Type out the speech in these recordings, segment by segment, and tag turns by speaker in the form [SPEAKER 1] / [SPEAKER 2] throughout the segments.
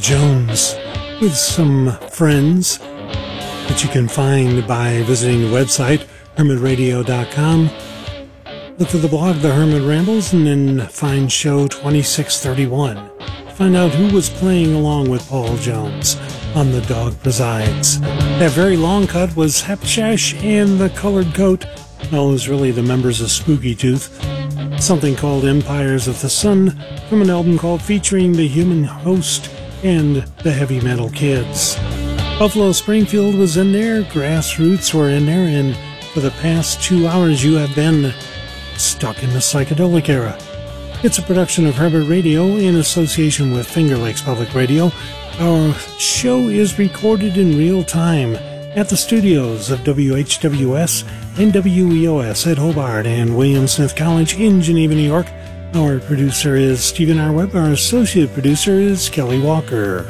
[SPEAKER 1] Jones with some friends that you can find by visiting the website hermitradio.com. Look for the blog The Hermit Rambles and then find show 2631. Find out who was playing along with Paul Jones on The Dog Presides. That very long cut was Hapshash and the Colored Coat. Well, it was really the members of Spooky Tooth. Something called Empires of the Sun from an album called Featuring the Human Host and the Heavy Metal Kids. Buffalo Springfield was in there, Grassroots were in there, and for the past 2 hours you have been stuck in the psychedelic era. It's a production of Herbert Radio in association with Finger Lakes Public Radio. Our show is recorded in real time at the studios of WHWS and WEOS at Hobart and William Smith College in Geneva, New York. Our producer is Stephen R. Webb. Our associate producer is Kelly Walker.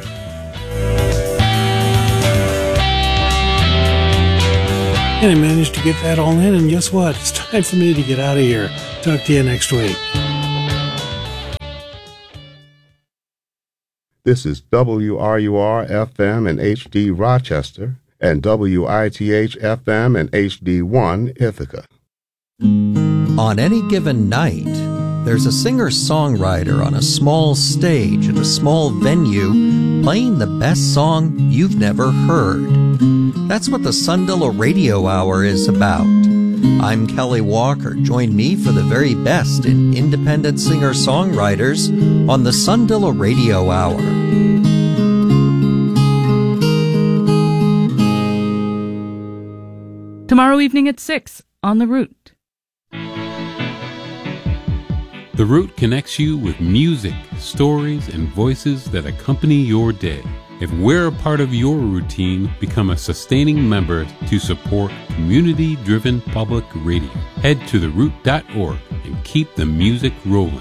[SPEAKER 1] And I managed to get that all in, and guess what? It's time for me to get out of here. Talk to you next week.
[SPEAKER 2] This is WRUR-FM in HD Rochester and WITH-FM in HD1 Ithaca.
[SPEAKER 3] On any given night, there's a singer-songwriter on a small stage at a small venue playing the best song you've never heard. That's what the Sundilla Radio Hour is about. I'm Kelly Walker. Join me for the very best in independent singer-songwriters on the Sundilla Radio Hour.
[SPEAKER 4] Tomorrow evening at 6 on The Root.
[SPEAKER 5] The Root connects you with music, stories, and voices that accompany your day. If we're a part of your routine, become a sustaining member to support community-driven public radio. Head to theroot.org and keep the music rolling.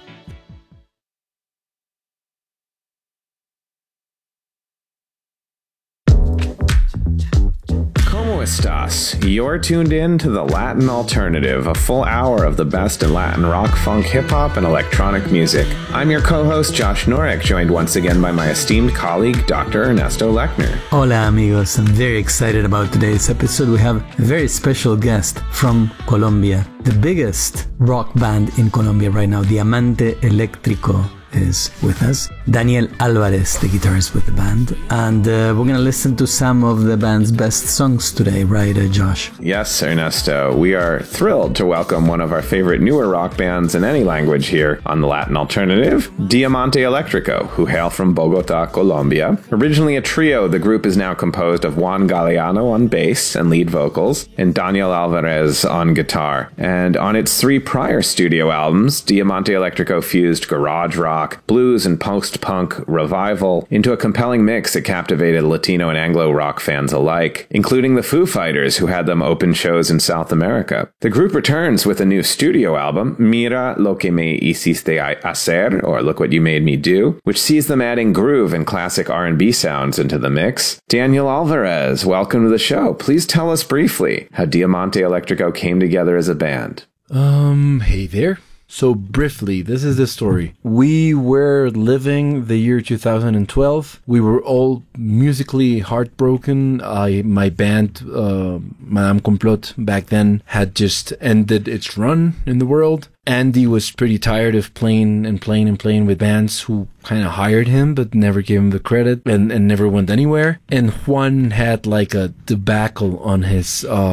[SPEAKER 6] ¿Cómo estás? You're tuned in to The Latin Alternative, a full hour of the best in Latin rock, funk, hip-hop, and electronic music. I'm your co-host, Josh Norek, joined once again by my esteemed colleague, Dr. Ernesto Lechner.
[SPEAKER 7] Hola, amigos. I'm very excited about today's episode. We have a very special guest from Colombia, the biggest rock band in Colombia right now, Diamante Eléctrico, is with us. Daniel Alvarez, the guitarist with the band. And we're going to listen to some of the band's best songs today, right, Josh?
[SPEAKER 6] Yes, Ernesto. We are thrilled to welcome one of our favorite newer rock bands in any language here on the Latin Alternative, Diamante Eléctrico, who hail from Bogota, Colombia. Originally a trio, the group is now composed of Juan Galeano on bass and lead vocals, and Daniel Alvarez on guitar. And on its 3 prior studio albums, Diamante Eléctrico fused garage rock, blues, and post-punk revival into a compelling mix that captivated Latino and Anglo rock fans alike, including the Foo Fighters, who had them open shows in South America. The group returns with a new studio album, Mira lo que me hiciste hacer, or Look What You Made Me Do, which sees them adding groove and classic R&B sounds into the mix. Daniel Alvarez, welcome to the show. Please tell us briefly how Diamante Eléctrico came together as a band.
[SPEAKER 8] Hey there. So briefly, this is the story. We were living the year 2012. We were all musically heartbroken. My band, Madame Complot, back then had just ended its run in the world. Andy was pretty tired of playing with bands who kind of hired him but never gave him the credit and never went anywhere. And Juan had like a debacle on his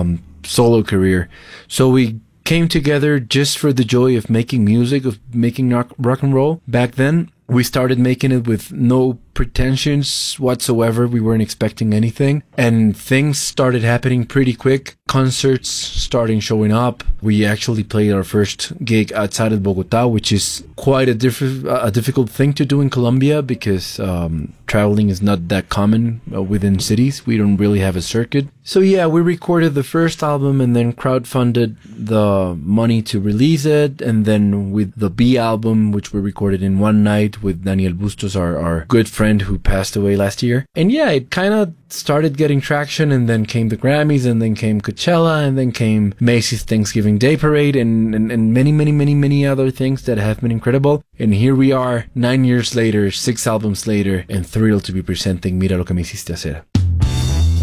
[SPEAKER 8] solo career. So we came together just for the joy of making music, of making rock and roll. Back then, we started making it with no pretensions whatsoever. We weren't expecting anything. And things started happening pretty quick. Concerts starting showing up. We actually played our first gig outside of Bogota, which is quite a difficult thing to do in Colombia because traveling is not that common within cities. We don't really have a circuit. So yeah, we recorded the first album and then crowdfunded the money to release it. And then with the B album, which we recorded in one night with Daniel Bustos, our good friend friend who passed away last year. And yeah, it kind of started getting traction, and then came the Grammys, and then came Coachella, and then came Macy's Thanksgiving Day Parade, and many other things that have been incredible. And here we are, 9 years later, 6 albums later, and thrilled to be presenting Mira lo que me hiciste hacer.